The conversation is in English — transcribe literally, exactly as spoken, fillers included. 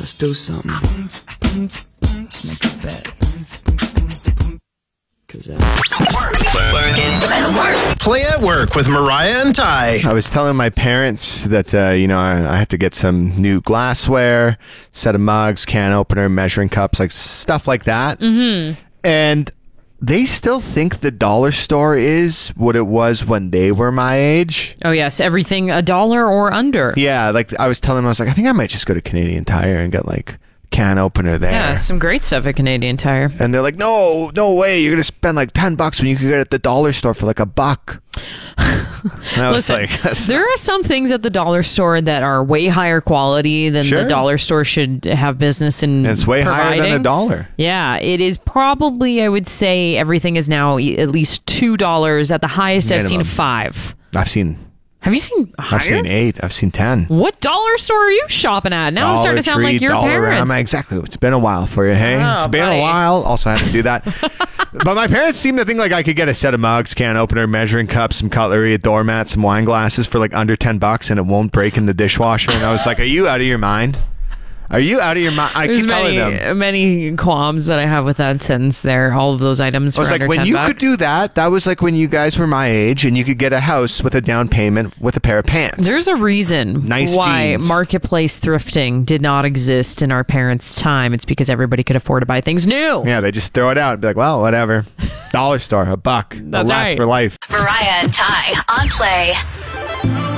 Let's do something. Let's make a bet. Cause I... Play at Work with Mariah and Ty. I was telling my parents that, uh, you know, I, I had to get some new glassware, set of mugs, can opener, measuring cups, like stuff like that. Mm-hmm. And they still think the dollar store is what it was when they were my age. Oh, yes. Everything a dollar or under. Yeah. Like I was telling them, I was like, I think I might just go to Canadian Tire and get like can opener there. Yeah, some great stuff at Canadian Tire. And they're like, no, no way. You're going to spend like ten bucks when you could get it at the dollar store for like a buck. And I was Listen, like, there are some things at the dollar store that are way higher quality than Sure. the dollar store should have business in. And it's way providing. higher than a dollar. Yeah, it is probably, I would say, everything is now e- at least two dollars. At the highest, I've seen Minimum. five. I've seen, Have you seen higher? I've seen eight. I've seen ten. What dollar store are you shopping at? Now I'm starting to sound Tree, like your Dollar parents. Ram. Exactly. It's been a while for you, hey? Oh, it's been buddy. a while. Also, I have to do that. But my parents seem to think like I could get a set of mugs, can opener, measuring cups, some cutlery, a doormat, some wine glasses for like under ten bucks, and it won't break in the dishwasher. And I was like, "Are you out of your mind? Are you out of your mind?" I There's keep telling many, them. many qualms that I have with that sentence there. All of those items I was for like, under when ten you bucks. could do that, that was like when you guys were my age, and you could get a house with a down payment with a pair of pants. There's a reason Nice why jeans. marketplace thrifting did not exist in our parents' time. It's because everybody could afford to buy things new. Yeah, they just throw it out and be like, well, whatever. Dollar store, a buck. It'll That's last right. for life. Mariah and Ty on Play.